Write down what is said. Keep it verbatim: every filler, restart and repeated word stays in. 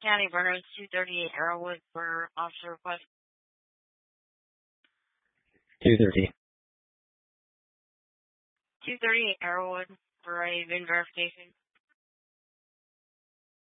County, Burns, two thirty-eight Arrowwood for officer request. two thirty. two thirty-eight Arrowwood for a V I N verification.